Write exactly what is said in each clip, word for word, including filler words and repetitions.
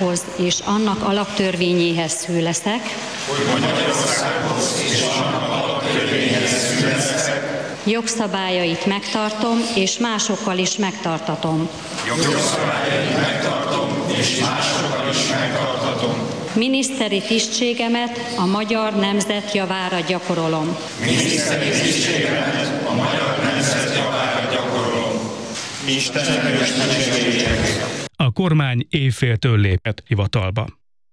Magyarországhoz és annak alaptörvényéhez szű leszek, hogy Magyarországhoz és annak alaptörvényéhez szű leszek, jogszabályait megtartom és másokkal is megtartatom. Jogszabályait megtartom és másokkal is megtartatom. Miniszteri tisztségemet a magyar nemzet javára gyakorolom. Miniszteri tisztségemet a magyar nemzet javára gyakorolom. Isten erős megségek. A kormány éjféltől lépett hivatalba.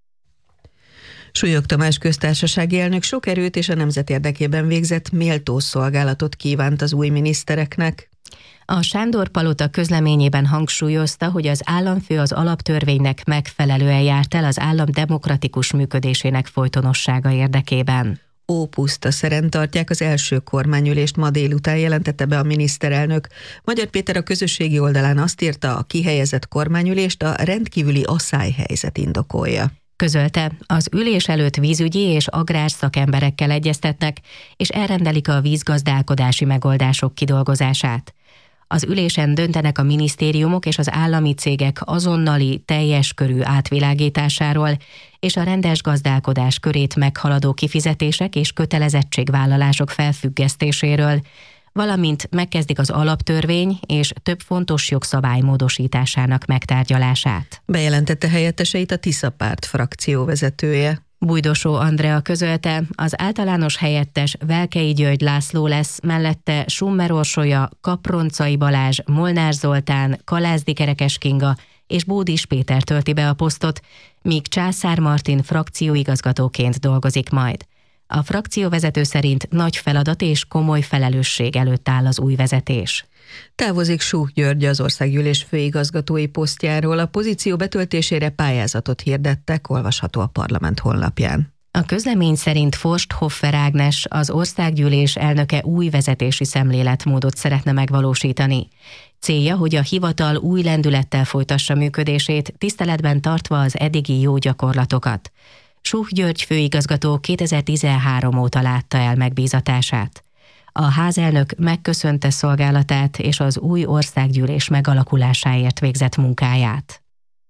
Súlyog Tamás köztársasági elnök sok erőt és a nemzet érdekében végzett méltó szolgálatot kívánt az új minisztereknek. A Sándor Palota közleményében hangsúlyozta, hogy az államfő az alaptörvénynek megfelelően járt el az állam demokratikus működésének folytonossága érdekében. Ópuszta szeren tartják az első kormányülést, ma délután jelentette be a miniszterelnök. Magyar Péter a közösségi oldalán azt írta, a kihelyezett kormányülést a rendkívüli asszályhelyzet indokolja. Közölte, az ülés előtt vízügyi és agrár szakemberekkel egyeztetnek, és elrendelik a vízgazdálkodási megoldások kidolgozását. Az ülésen döntenek a minisztériumok és az állami cégek azonnali, teljes körű átvilágításáról és a rendes gazdálkodás körét meghaladó kifizetések és kötelezettségvállalások felfüggesztéséről, valamint megkezdik az alaptörvény és több fontos jogszabály módosításának megtárgyalását. Bejelentette helyetteseit a Tisza Párt frakció vezetője. Bújdosó Andrea közölte, az általános helyettes Velkei György László lesz, mellette Summer Orsolya, Kaproncai Balázs, Molnár Zoltán, Kalázdi Kerekes Kinga és Bódis Péter tölti be a posztot, míg Császár Martin frakcióigazgatóként dolgozik majd. A frakcióvezető szerint nagy feladat és komoly felelősség előtt áll az új vezetés. Távozik Suh György az országgyűlés főigazgatói posztjáról, a pozíció betöltésére pályázatot hirdettek, olvasható a Parlament honlapján. A közlemény szerint Forsthoffer Ágnes, az országgyűlés elnöke új vezetési szemléletmódot szeretne megvalósítani. Célja, hogy a hivatal új lendülettel folytassa működését, tiszteletben tartva az eddigi jó gyakorlatokat. Suh György főigazgató kétezer-tizenhárom óta látta el megbízatását. A házelnök megköszönte szolgálatát és az új országgyűlés megalakulásáért végzett munkáját.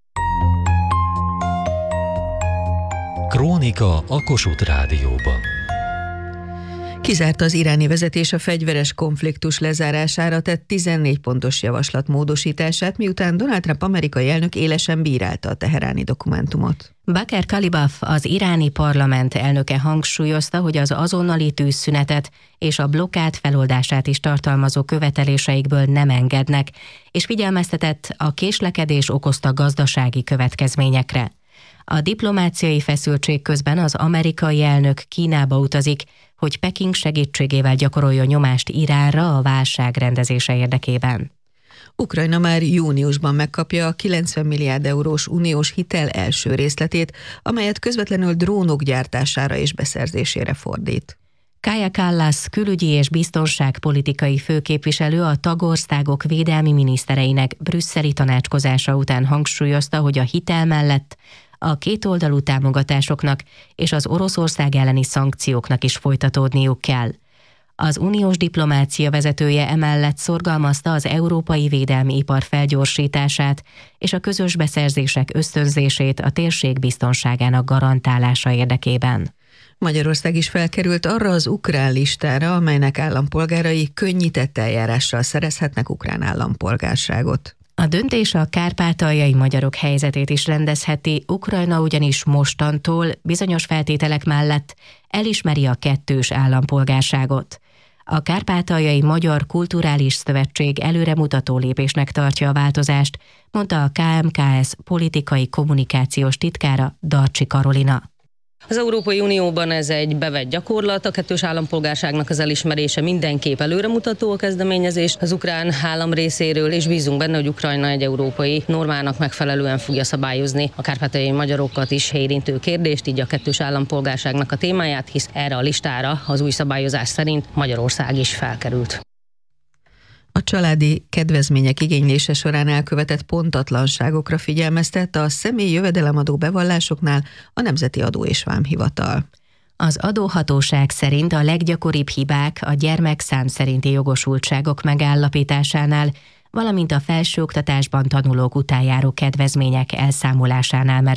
Krónika a Kossuth Rádióban. Kizárta az iráni vezetés a fegyveres konfliktus lezárására tett tizennégy pontos javaslat módosítását, miután Donald Trump amerikai elnök élesen bírálta a teheráni dokumentumot. Baker Kalibaf, az iráni parlament elnöke hangsúlyozta, hogy az azonnali tűzszünetet és a blokkád feloldását is tartalmazó követeléseikből nem engednek, és figyelmeztetett a késlekedés okozta gazdasági következményekre. A diplomáciai feszültség közben az amerikai elnök Kínába utazik, hogy Peking segítségével gyakoroljon nyomást Iránra a válság rendezése érdekében. Ukrajna már júniusban megkapja a kilencven milliárd eurós uniós hitel első részletét, amelyet közvetlenül drónok gyártására és beszerzésére fordít. Kaja Kallas külügyi és biztonságpolitikai főképviselő a tagországok védelmi minisztereinek brüsszeli tanácskozása után hangsúlyozta, hogy a hitel mellett a kétoldalú támogatásoknak és az Oroszország elleni szankcióknak is folytatódniuk kell. Az uniós diplomácia vezetője emellett szorgalmazta az európai védelmi ipar felgyorsítását és a közös beszerzések ösztönzését a térség biztonságának garantálása érdekében. Magyarország is felkerült arra az ukrán listára, amelynek állampolgárai könnyített eljárással szerezhetnek ukrán állampolgárságot. A döntés a kárpátaljai magyarok helyzetét is rendezheti, Ukrajna ugyanis mostantól bizonyos feltételek mellett elismeri a kettős állampolgárságot. A Kárpátaljai Magyar Kulturális Szövetség előremutató lépésnek tartja a változást, mondta a ká em ká es politikai kommunikációs titkára, Darcsi Karolina. Az Európai Unióban ez egy bevett gyakorlat, a kettős állampolgárságnak az elismerése mindenképp előremutató a kezdeményezés az ukrán állam részéről, és bízunk benne, hogy Ukrajna egy európai normának megfelelően fogja szabályozni a kárpátaljai magyarokat is érintő kérdést, így a kettős állampolgárságnak a témáját, hisz erre a listára az új szabályozás szerint Magyarország is felkerült. A családi kedvezmények igénylése során elkövetett pontatlanságokra figyelmeztet a személyi jövedelemadó bevallásoknál a Nemzeti Adó és Vámhivatal. Az adóhatóság szerint a leggyakoribb hibák a gyermekszám szerinti jogosultságok megállapításánál, valamint a felsőoktatásban tanulók után járó kedvezmények elszámolásánál